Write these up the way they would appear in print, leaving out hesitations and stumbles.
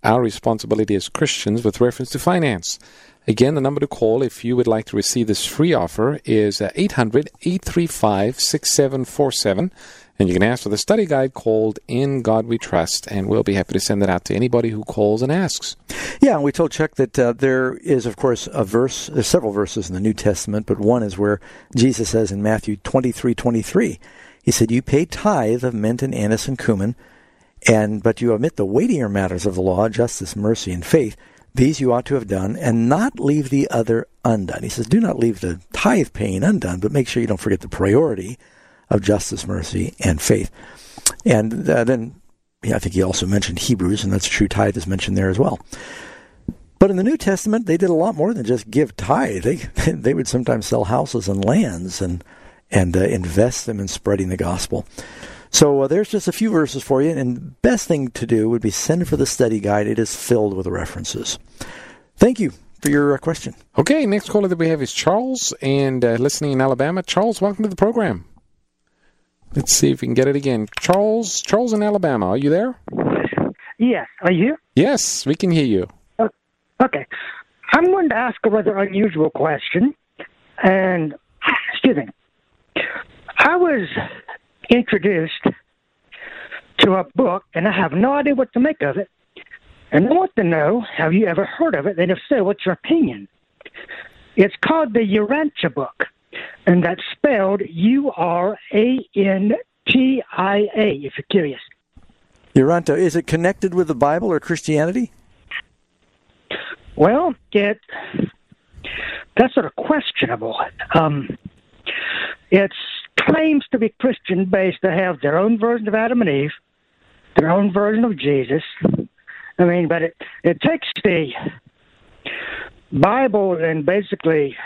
our responsibility as Christians with reference to finance. Again, the number to call if you would like to receive this free offer is 800-835-6747. And you can ask for the study guide called In God We Trust, and we'll be happy to send that out to anybody who calls and asks. Yeah, and we told Chuck that there is, of course, there's several verses in the New Testament, but one is where Jesus says in Matthew 23:23, he said, "You pay tithe of mint and anise and cumin, but you omit the weightier matters of the law, justice, mercy, and faith. These you ought to have done, and not leave the other undone." He says, do not leave the tithe paying undone, but make sure you don't forget the priority of justice, mercy, and faith. And then I think he also mentioned Hebrews, and that's true. Tithe is mentioned there as well. But in the New Testament, they did a lot more than just give tithe. They would sometimes sell houses and lands and invest them in spreading the gospel. So there's just a few verses for you, and the best thing to do would be send for the study guide. It is filled with references. Thank you for your question. Okay, next caller that we have is Charles, and listening in Alabama. Charles, welcome to the program. Let's see if we can get it again. Charles in Alabama, are you there? Yes. Are you here? Yes, we can hear you. Okay. I'm going to ask a rather unusual question. And, excuse me, I was introduced to a book, and I have no idea what to make of it. And I want to know, have you ever heard of it? And if so, what's your opinion? It's called the Urantia book. And that's spelled Urantia, if you're curious. Urantia, is it connected with the Bible or Christianity? Well, that's sort of questionable. It claims to be Christian-based. They have their own version of Adam and Eve, their own version of Jesus. I mean, but it takes the Bible and basically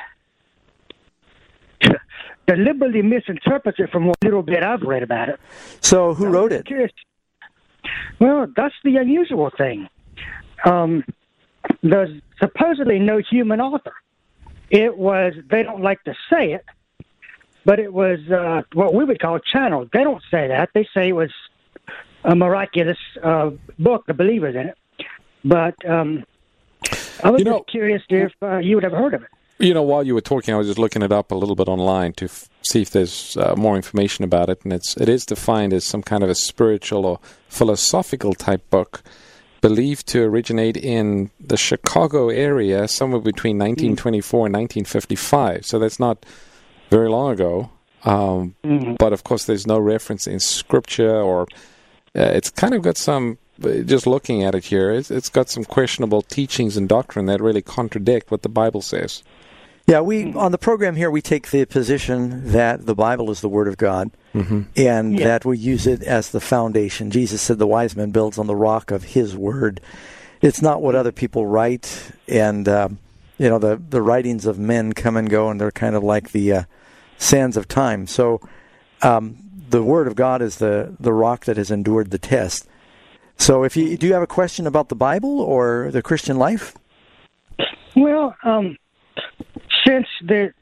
deliberately misinterprets it from what little bit I've read about it. So who wrote it? Well, that's the unusual thing. There's supposedly no human author. It was, they don't like to say it, but it was what we would call channeled. They don't say that. They say it was a miraculous book, the believers in it. But I was just curious if you would have heard of it. You know, while you were talking, I was just looking it up a little bit online to see if there's more information about it. And it is defined as some kind of a spiritual or philosophical type book, believed to originate in the Chicago area somewhere between 1924 and 1955. So that's not very long ago. But, of course, there's no reference in Scripture, or it's kind of got some, just looking at it here, it's got some questionable teachings and doctrine that really contradict what the Bible says. Yeah, on the program here, we take the position that the Bible is the Word of God, and that we use it as the foundation. Jesus said the wise man builds on the rock of his Word. It's not what other people write, and the writings of men come and go, and they're kind of like the sands of time. So the Word of God is the rock that has endured the test. So do you have a question about the Bible or the Christian life? Well, since the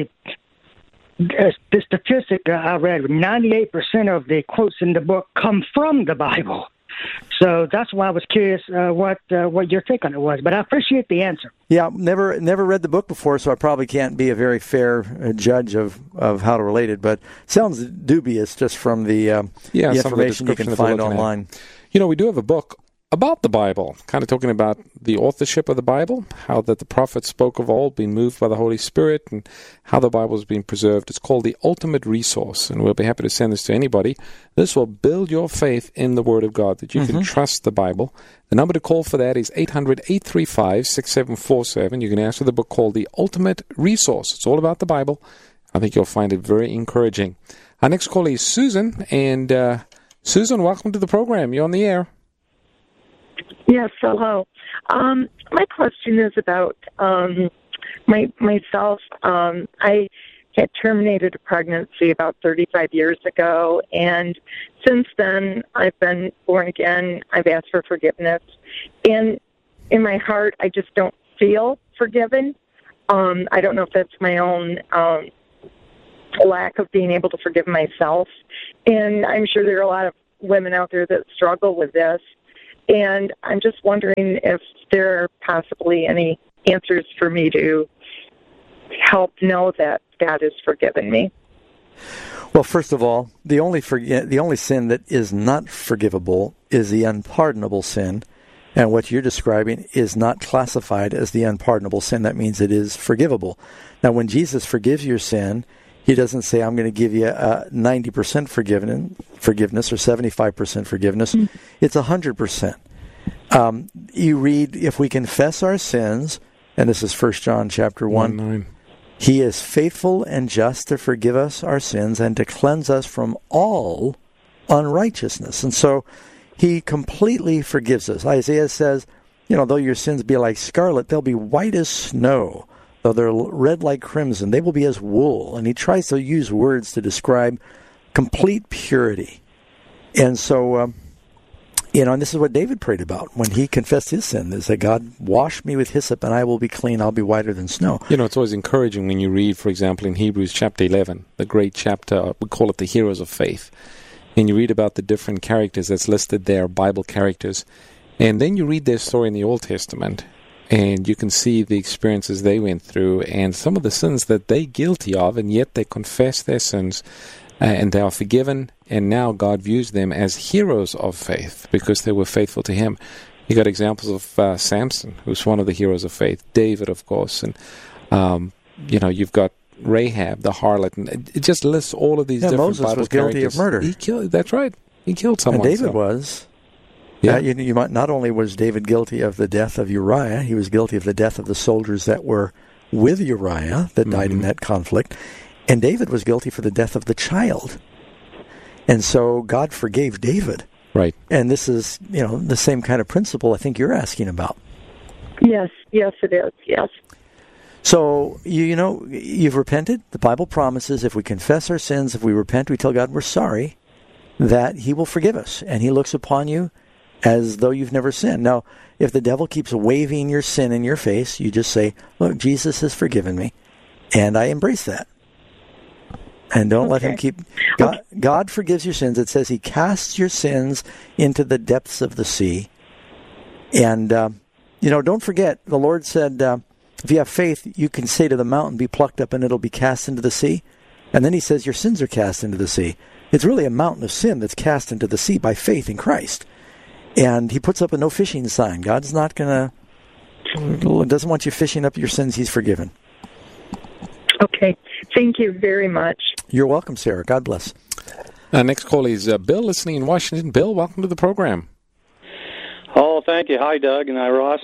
statistic I read, 98% of the quotes in the book come from the Bible. So that's why I was curious what your take on it was. But I appreciate the answer. Yeah, never read the book before, so I probably can't be a very fair judge of how to relate it. But sounds dubious just from the information you can find online. You know, we do have a book about the Bible, kind of talking about the authorship of the Bible, how that the prophets spoke of old, being moved by the Holy Spirit, and how the Bible is being preserved. It's called The Ultimate Resource, and we'll be happy to send this to anybody. This will build your faith in the Word of God, that you can trust the Bible. The number to call for that is 800-835-6747. You can ask for the book called The Ultimate Resource. It's all about the Bible. I think you'll find it very encouraging. Our next caller is Susan, and Susan, welcome to the program. You're on the air. Yes, hello. My question is about myself. I had terminated a pregnancy about 35 years ago, and since then I've been born again. I've asked for forgiveness, and in my heart I just don't feel forgiven. I don't know if that's my own lack of being able to forgive myself, and I'm sure there are a lot of women out there that struggle with this. And I'm just wondering if there are possibly any answers for me to help know that God has forgiven me. Well, first of all, the only sin that is not forgivable is the unpardonable sin. And what you're describing is not classified as the unpardonable sin. That means it is forgivable. Now, when Jesus forgives your sin, he doesn't say, I'm going to give you 90% forgiveness or 75% forgiveness. Mm-hmm. It's 100%. You read, if we confess our sins, and this is 1 John chapter 1, he is faithful and just to forgive us our sins and to cleanse us from all unrighteousness. And so he completely forgives us. Isaiah says, though your sins be like scarlet, they'll be white as snow. Though they're red like crimson, they will be as wool. And he tries to use words to describe complete purity. And so, and this is what David prayed about when he confessed his sin, is that God, wash me with hyssop and I will be clean, I'll be whiter than snow. It's always encouraging when you read, for example, in Hebrews chapter 11, the great chapter, we call it the heroes of faith. And you read about the different characters that's listed there, Bible characters. And then you read their story in the Old Testament. And you can see the experiences they went through and some of the sins that they're guilty of, and yet they confess their sins and they are forgiven. And now God views them as heroes of faith because they were faithful to Him. You got examples of Samson, who's one of the heroes of faith, David, of course, and you've got Rahab, the harlot, and it just lists all of these different Moses Bible was guilty characters. of murder. That's right. He killed someone. And David was. Yeah, you might, not only was David guilty of the death of Uriah, he was guilty of the death of the soldiers that were with Uriah that died in that conflict, and David was guilty for the death of the child. And so God forgave David. Right. And this is, the same kind of principle I think you're asking about. Yes, it is, yes. So, you've repented. The Bible promises if we confess our sins, if we repent, we tell God we're sorry, that He will forgive us, and He looks upon you as though you've never sinned. Now, if the devil keeps waving your sin in your face, you just say, look, Jesus has forgiven me, and I embrace that. And don't let him keep... God forgives your sins. It says He casts your sins into the depths of the sea. And, don't forget, the Lord said, if you have faith, you can say to the mountain, be plucked up, and it'll be cast into the sea. And then He says your sins are cast into the sea. It's really a mountain of sin that's cast into the sea by faith in Christ. And He puts up a no fishing sign. God's not doesn't want you fishing up your sins. He's forgiven. Okay. Thank you very much. You're welcome, Sarah. God bless. Next call is Bill, listening in Washington. Bill, welcome to the program. Oh, thank you. Hi, Doug, and hi, Ross.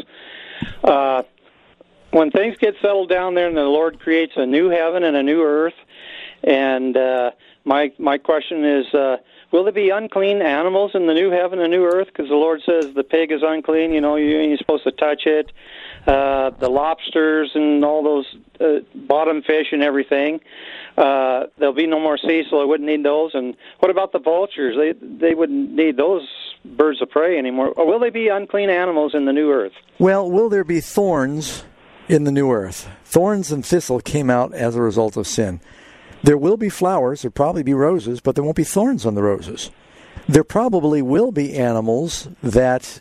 When things get settled down there and the Lord creates a new heaven and a new earth, and my question is, will there be unclean animals in the new heaven and new earth? Because the Lord says the pig is unclean, you ain't supposed to touch it. The lobsters and all those bottom fish and everything. There'll be no more sea, so I wouldn't need those. And what about the vultures? They wouldn't need those birds of prey anymore. Or will they be unclean animals in the new earth? Well, will there be thorns in the new earth? Thorns and thistle came out as a result of sin. There will be flowers, there'll probably be roses, but there won't be thorns on the roses. There probably will be animals that,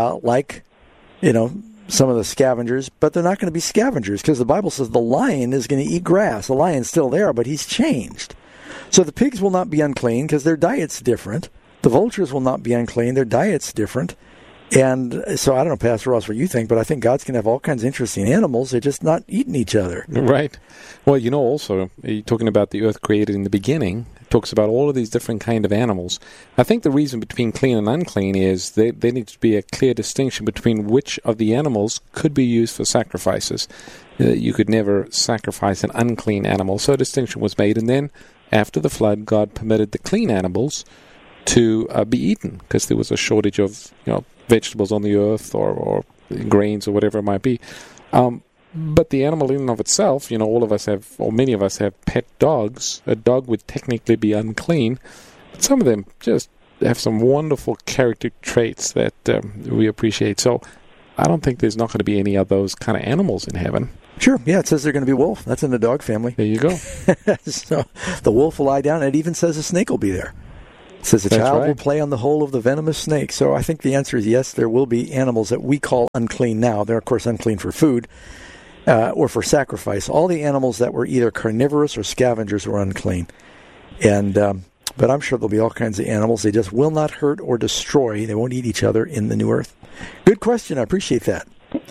some of the scavengers, but they're not going to be scavengers because the Bible says the lion is going to eat grass. The lion's still there, but he's changed. So the pigs will not be unclean because their diet's different. The vultures will not be unclean. Their diet's different. And so I don't know, Pastor Ross, what you think, but I think God's going to have all kinds of interesting animals. They're just not eating each other. Right. Well, also, you're talking about the earth created in the beginning. It talks about all of these different kind of animals. I think the reason between clean and unclean is there needs to be a clear distinction between which of the animals could be used for sacrifices. You could never sacrifice an unclean animal. So a distinction was made. And then after the flood, God permitted the clean animals to be eaten because there was a shortage of, vegetables on the earth or grains or whatever it might be. But the animal in and of itself, all of us have, or many of us have pet dogs. A dog would technically be unclean, but some of them just have some wonderful character traits that we appreciate. So I don't think there's not going to be any of those kind of animals in heaven. Sure, yeah, it says they're going to be wolf. That's in the dog family. There you go. So the wolf will lie down. It even says a snake will be there. It says, a That's child right. will play on the hole of the venomous snake. So I think the answer is yes, there will be animals that we call unclean now. They're, of course, unclean for food or for sacrifice. All the animals that were either carnivorous or scavengers were unclean. And but I'm sure there'll be all kinds of animals. They just will not hurt or destroy. They won't eat each other in the new earth. Good question. I appreciate that.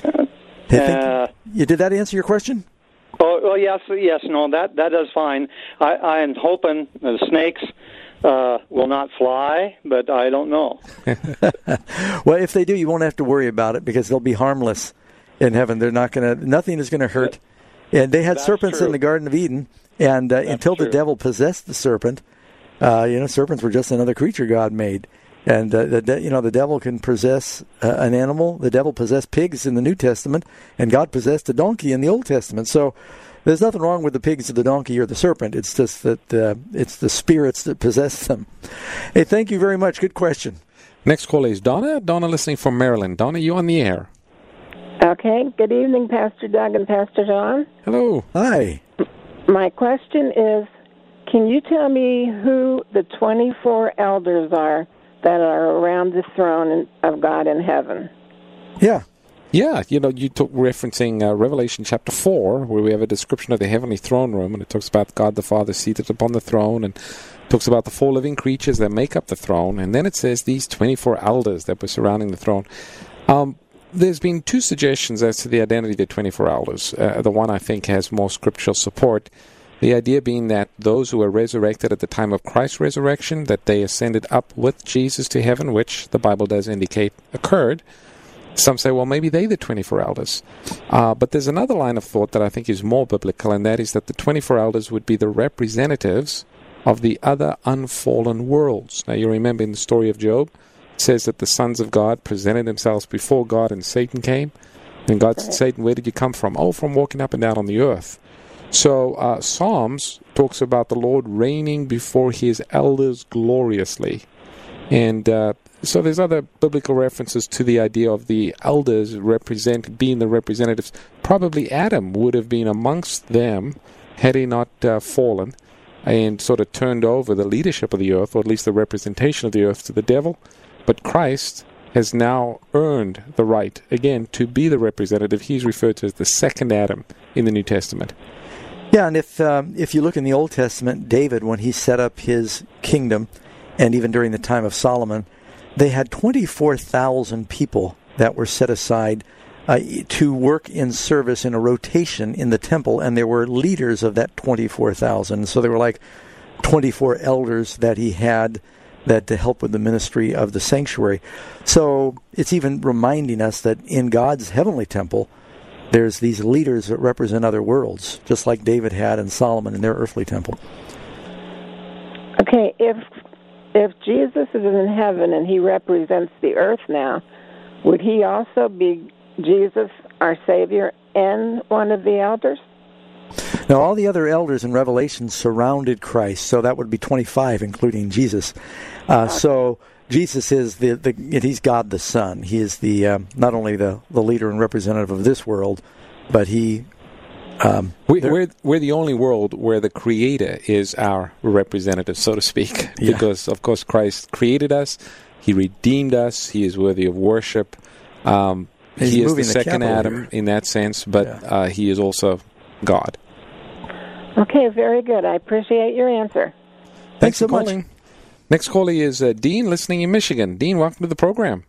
Did that answer your question? Oh, yes, no, that does fine. I'm hoping the snakes will not fly, but I don't know. Well, if they do, you won't have to worry about it because they'll be harmless in heaven. Nothing is going to hurt. And they had serpents true. in the Garden of Eden, and until the devil possessed the serpent, serpents were just another creature God made. And the devil can possess an animal. The devil possessed pigs in the New Testament, and God possessed a donkey in the Old Testament. So there's nothing wrong with the pigs or the donkey or the serpent. It's just that it's the spirits that possess them. Hey, thank you very much. Good question. Next call is Donna. Donna listening from Maryland. Donna, you on the air. Okay. Good evening, Pastor Doug and Pastor John. Hello. Hi. My question is, can you tell me who the 24 elders are that are around the throne of God in heaven? Yeah. Yeah, you took referencing Revelation chapter 4, where we have a description of the heavenly throne room, and it talks about God the Father seated upon the throne, and talks about the 4 living creatures that make up the throne, and then it says these 24 elders that were surrounding the throne. There's been 2 suggestions as to the identity of the 24 elders. The one I think has more scriptural support. The idea being that those who were resurrected at the time of Christ's resurrection, that they ascended up with Jesus to heaven, which the Bible does indicate occurred. Some say, well, maybe they the 24 elders. But there's another line of thought that I think is more biblical, and that is that the 24 elders would be the representatives of the other unfallen worlds. Now, you remember in the story of Job, it says that the sons of God presented themselves before God, and Satan came. And God said, Satan, where did you come from? Oh, from walking up and down on the earth. So Psalms talks about the Lord reigning before his elders gloriously. And so there's other biblical references to the idea of the elders being the representatives. Probably Adam would have been amongst them had he not fallen and sort of turned over the leadership of the earth, or at least the representation of the earth, to the devil. But Christ has now earned the right, again, to be the representative. He's referred to as the second Adam in the New Testament. Yeah, and if you look in the Old Testament, David, when he set up his kingdom, and even during the time of Solomon, they had 24,000 people that were set aside to work in service in a rotation in the temple, and there were leaders of that 24,000. So there were like 24 elders that he had that to help with the ministry of the sanctuary. So it's even reminding us that in God's heavenly temple, there's these leaders that represent other worlds, just like David had and Solomon in their earthly temple. Okay, if Jesus is in heaven and he represents the earth now, would he also be Jesus, our Savior, and one of the elders? Now, all the other elders in Revelation surrounded Christ, so that would be 25, including Jesus. So Jesus is he's God the Son. He is the not only the leader and representative of this world, but he. We're the only world where the Creator is our representative, so to speak, because of course Christ created us, He redeemed us, He is worthy of worship. He is the second Adam in that sense, but He is also God. Okay, very good. I appreciate your answer. Thanks so much. much. Next caller is Dean, listening in Michigan. Dean, welcome to the program.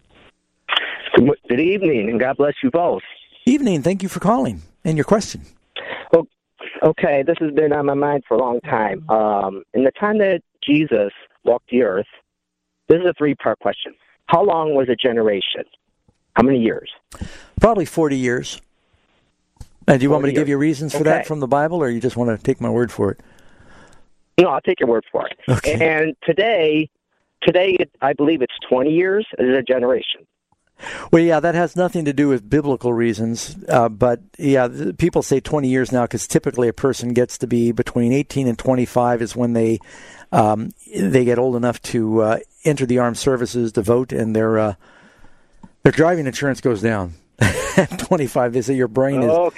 Good evening, and God bless you both. Evening. Thank you for calling. And your question. Okay, this has been on my mind for a long time. In the time that Jesus walked the earth, this is a 3-part question. How long was a generation? How many years? Probably 40 years. And do you want me to give you reasons for that Okay. from the Bible, or you just want to take my word for it? No, I'll take your word for it. Okay. And today, I believe it's 20 years as a generation. Well, yeah, that has nothing to do with biblical reasons. But, yeah, people say 20 years now because typically a person gets to be between 18 and 25 is when they get old enough to enter the armed services, to vote, and their driving insurance goes down. At 25, they say your brain is...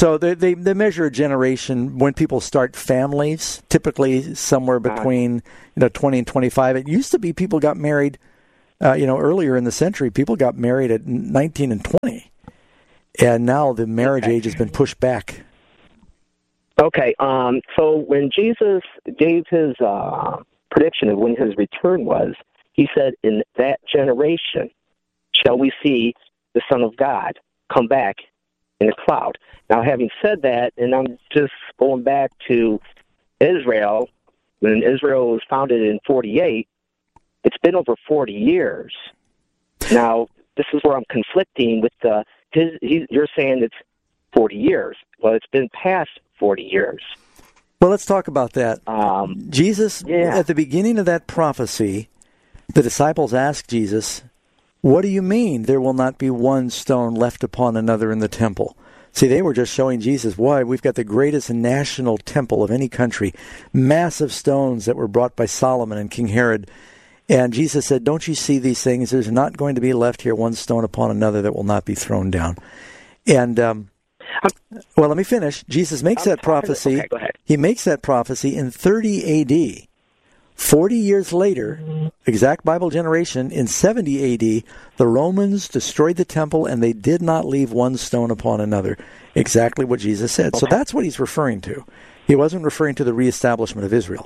So they measure a generation when people start families, typically somewhere between 20 and 25. It used to be people got married, earlier in the century, people got married at 19 and 20. And now the marriage age has been pushed back. Okay, so when Jesus gave his prediction of when his return was, he said, in that generation shall we see the Son of God come back in a cloud. Now, having said that, and I'm just going back to Israel, when Israel was founded in 48, it's been over 40 years. Now, this is where I'm conflicting with you're saying it's 40 years. Well, it's been past 40 years. Well, let's talk about that. Jesus, at the beginning of that prophecy, the disciples asked Jesus, what do you mean there will not be one stone left upon another in the temple? See, they were just showing Jesus, why, we've got the greatest national temple of any country, massive stones that were brought by Solomon and King Herod. And Jesus said, don't you see these things? There's not going to be left here one stone upon another that will not be thrown down. And, well, let me finish. Jesus makes that prophecy. Okay, go ahead. He makes that prophecy in 30 A.D., 40 years later, exact Bible generation, in 70 A.D., the Romans destroyed the temple and they did not leave one stone upon another. Exactly what Jesus said. Okay. So that's what he's referring to. He wasn't referring to the reestablishment of Israel.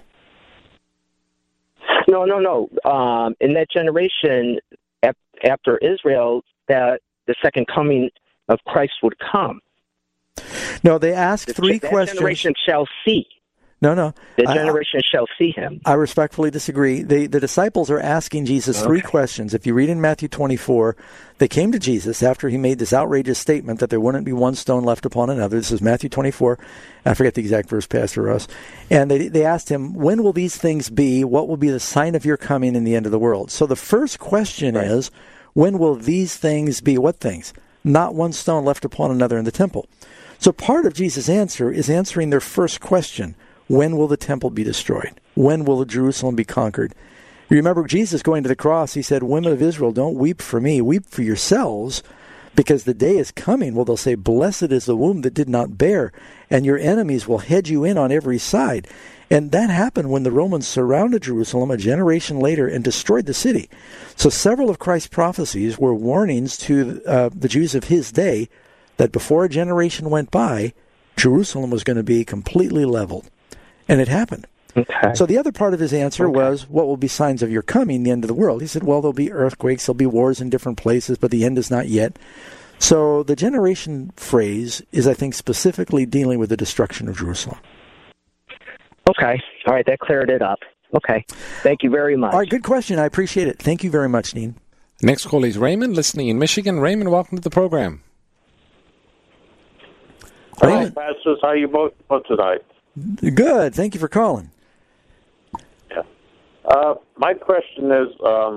No. In that generation, after Israel, that the second coming of Christ would come. No, they asked three questions. That generation shall see. No. The generation shall see him. I respectfully disagree. The disciples are asking Jesus three questions. If you read in Matthew 24, they came to Jesus after he made this outrageous statement that there wouldn't be one stone left upon another. This is Matthew 24. I forget the exact verse, Pastor Russ. And they asked him, when will these things be? What will be the sign of your coming in the end of the world? So the first question is, when will these things be? What things? Not one stone left upon another in the temple. So part of Jesus' answer is answering their first question. When will the temple be destroyed? When will Jerusalem be conquered? You remember Jesus going to the cross, he said, women of Israel, don't weep for me, weep for yourselves, because the day is coming. Well, they'll say, blessed is the womb that did not bear, and your enemies will hedge you in on every side. And that happened when the Romans surrounded Jerusalem a generation later and destroyed the city. So several of Christ's prophecies were warnings to the Jews of his day that before a generation went by, Jerusalem was going to be completely leveled. And it happened. Okay. So the other part of his answer was, what will be signs of your coming, the end of the world? He said, well, there'll be earthquakes, there'll be wars in different places, but the end is not yet. So the generation phrase is, I think, specifically dealing with the destruction of Jerusalem. Okay. All right, that cleared it up. Okay. Thank you very much. All right, good question. I appreciate it. Thank you very much, Dean. Next call is Raymond, listening in Michigan. Raymond, welcome to the program. Hi, pastors. How are you both tonight? Good. Thank you for calling. Yeah. My question is,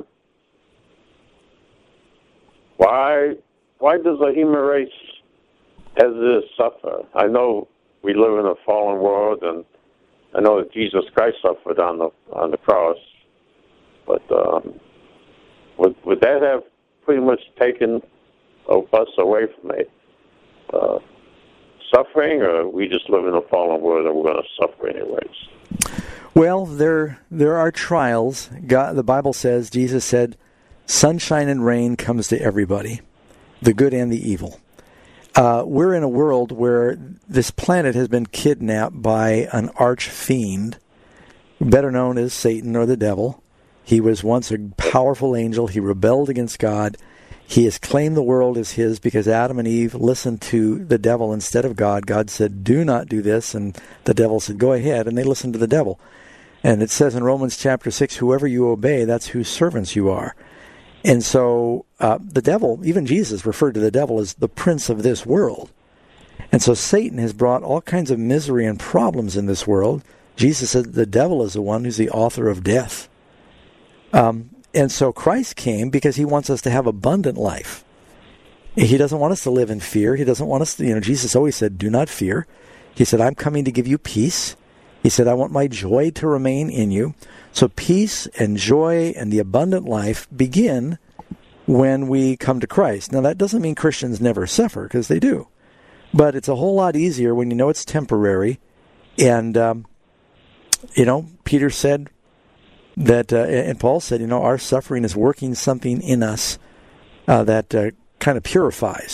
why does the human race as this suffer? I know we live in a fallen world, and I know that Jesus Christ suffered on the cross, but would that have pretty much taken us away from it? Suffering, or we just live in a fallen world and we're going to suffer anyways? Well, there are trials. The Bible says, Jesus said, sunshine and rain comes to everybody, the good and the evil. We're in a world where this planet has been kidnapped by an arch fiend, better known as Satan or the devil. He was once a powerful angel. He rebelled against God. He has claimed the world as his because Adam and Eve listened to the devil instead of God. God said, do not do this. And the devil said, go ahead. And they listened to the devil. And it says in Romans chapter 6, whoever you obey, that's whose servants you are. And so the devil, even Jesus referred to the devil as the prince of this world. And so Satan has brought all kinds of misery and problems in this world. Jesus said the devil is the one who's the author of death. And so Christ came because he wants us to have abundant life. He doesn't want us to live in fear. He doesn't want us to, Jesus always said, do not fear. He said, I'm coming to give you peace. He said, I want my joy to remain in you. So peace and joy and the abundant life begin when we come to Christ. Now, that doesn't mean Christians never suffer, because they do. But it's a whole lot easier when you know it's temporary. And, Peter said that, and Paul said, our suffering is working something in us that kind of purifies.